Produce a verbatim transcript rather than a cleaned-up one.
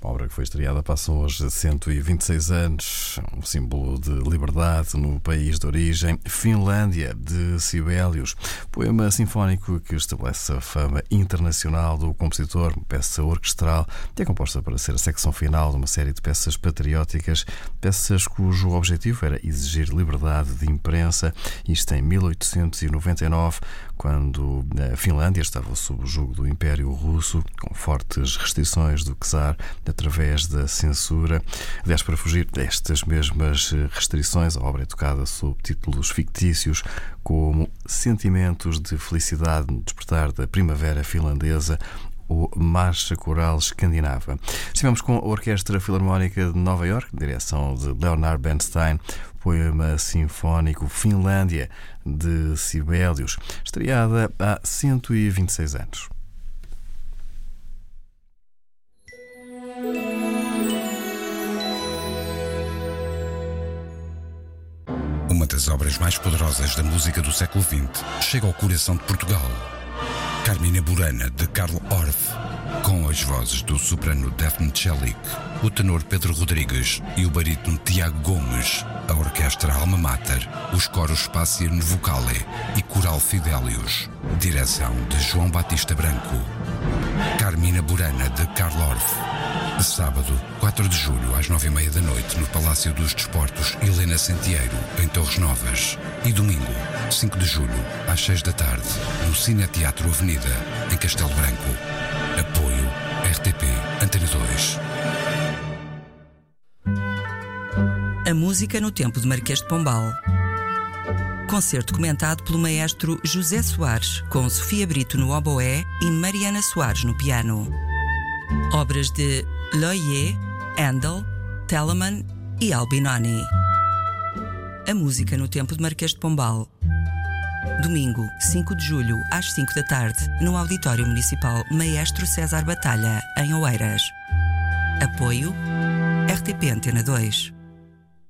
A obra que foi estreada passam hoje cento e vinte e seis anos, um símbolo de liberdade no país de origem, Finlândia, de Sibelius. Poema sinfónico que estabelece a fama internacional do compositor, uma peça orquestral que é composta para ser a secção final de uma série de peças patrióticas, peças cujo objetivo era exigir liberdade de imprensa, isto em mil oitocentos e noventa e nove, quando a Finlândia estava sob o jugo do Império Russo, com fortes restrições do czar, através da censura. Aliás, para fugir destas mesmas restrições, a obra é tocada sob títulos fictícios como Sentimentos de Felicidade no Despertar da Primavera Finlandesa ou Marcha Coral Escandinava. Estivemos com a Orquestra Filarmónica de Nova Iorque, direção de Leonard Bernstein, poema sinfónico Finlândia, de Sibelius, estreada há cento e vinte e seis anos. Uma das obras mais poderosas da música do século vinte chega ao coração de Portugal. Carmina Burana, de Carl Orff, com as vozes do soprano Daphne Celik, o tenor Pedro Rodrigues e o barítono Tiago Gomes, a orquestra Alma Mater, os coros Spatium Vocale e Coral Fidelius, direção de João Batista Branco. Carmina Burana, de Carl Orff, de sábado, quatro de julho, às nove e meia da noite, no Palácio dos Desportos Helena Santieiro, em Torres Novas. E domingo, cinco de julho, às seis da tarde, no Cine Teatro Avenida, em Castelo Branco. Apoio R T P Antena dois. A música no tempo de Marquês de Pombal. Concerto comentado pelo maestro José Soares, com Sofia Brito no oboé e Mariana Soares no piano. Obras de Loyer, Handel, Telemann e Albinoni. A música no tempo de Marquês de Pombal. Domingo, cinco de julho, às cinco da tarde, no Auditório Municipal Maestro César Batalha, em Oeiras. Apoio R T P Antena dois.